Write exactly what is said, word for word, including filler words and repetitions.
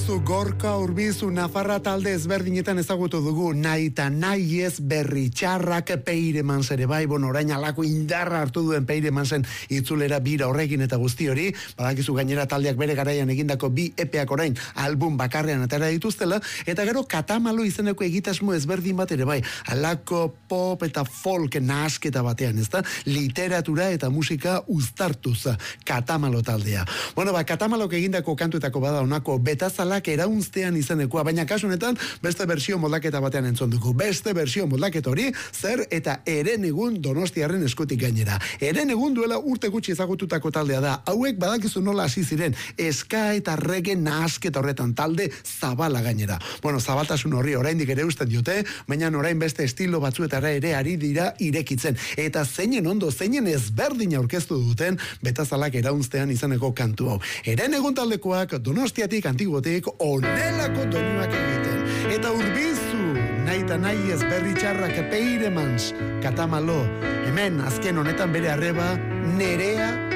Gorka Urbizu Nafarra talde ezberdinetan ezagutu dugu, nahi eta nahi ez berri txarrak Peireman zere bai, bon orain alako indarra hartu duen Peireman zen itzulera bira horrekin eta guzti hori, badakizu gainera taldeak bere garaian egindako bi epeak orain album bakarrean atera dituztela, eta gero Katamalo izeneko egitasmo ezberdin bat ere bai, alako pop eta folk nahasketa batean, ezta? Literatura eta musika uztartuz Katamalo taldea. Bueno, ba, Katamalok egindako kantuetako bada honako Betazalak eraunztean izenekoa, baina kasu honetan beste bersio moldaketa batean entzun dugu. Beste bersio moldaketa hori, zer eta Herenegun Donostiarren eskutik gainera. Herenegun duela urte gutxi ezagututako taldea da. Hauek badakizu nola hasi ziren, eska eta reggae nahasketa horretan, talde zabala gainera. Bueno, zabaltasun horri oraindik ere usten diote, baina orain beste estilo batzuetara ere ari dira irekitzen. Eta zeinen ondo, zeinen ezberdin aurkeztu duten Betazalak eraunztean izeneko kantu hau. Herenegun taldekoak Donostiatik, Antiguotik onelako doinuak egiten. Eta Urbizu, nahi eta nahi ez berri txarrak Peiremans, Katamalo, hemen azken honetan bere arreba, Nerea